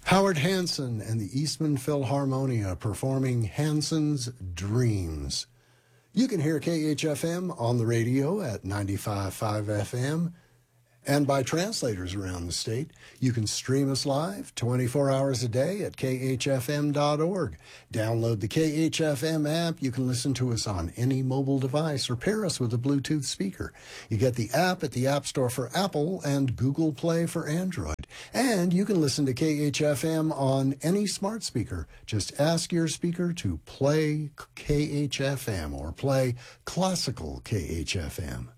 Howard Hanson and the Eastman Philharmonia performing Hanson's Dreams. You can hear KHFM on the radio at 95.5 FM and by translators around the state. You can stream us live 24 hours a day at khfm.org. Download the KHFM app. You can listen to us on any mobile device or pair us with a Bluetooth speaker. You get the app at the App Store for Apple and Google Play for Android. And you can listen to KHFM on any smart speaker. Just ask your speaker to play KHFM or play classical KHFM.